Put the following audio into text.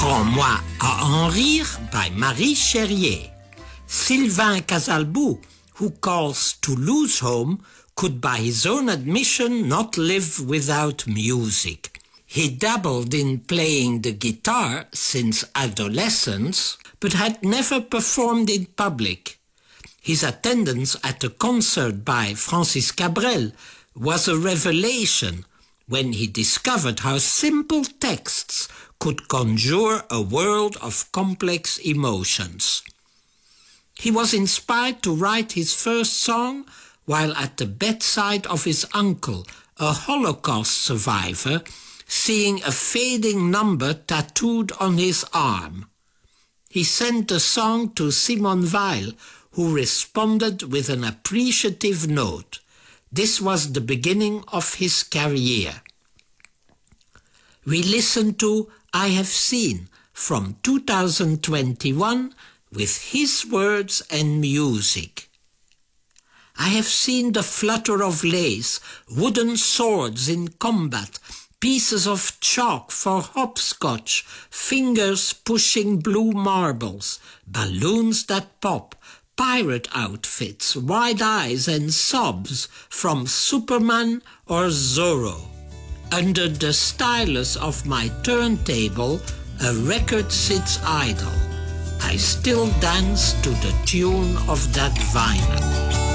Prends-moi à en rire by Marie Cherrier. Sylvain Casalbou, who calls Toulouse home, could by his own admission not live without music. He dabbled in playing the guitar since adolescence, but had never performed in public. His attendance at a concert by Francis Cabrel was a revelation when he discovered how simple texts could conjure a world of complex emotions. He was inspired to write his first song while at the bedside of his uncle, a Holocaust survivor, seeing a fading number tattooed on his arm. He sent the song to Simone Weil, who responded with an appreciative note. This was the beginning of his career. We listen to I Have Seen from 2021 with his words and music. I have seen the flutter of lace, wooden swords in combat, pieces of chalk for hopscotch, fingers pushing blue marbles, balloons that pop, pirate outfits, wide eyes and sobs from Superman or Zorro. Under the stylus of my turntable, a record sits idle. I still dance to the tune of that vinyl.